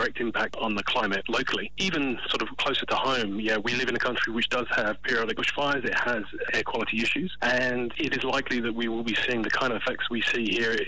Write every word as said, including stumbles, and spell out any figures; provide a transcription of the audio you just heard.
direct impact on the climate locally. Even sort of closer to home, yeah, we live in a country which does have periodic bushfires. It has air quality issues, and it is likely that we will be seeing the kind of effects we see here